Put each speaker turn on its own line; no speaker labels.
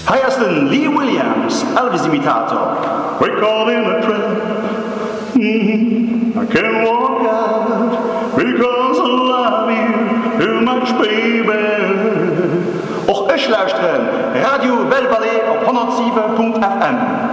Heiersten Lee Williams, Elvis-Imitator.
We're caught in a trap. I can't walk out because I love you too much, baby.
Och ech lauschtren, Radio Belle Vallée op 107.fm.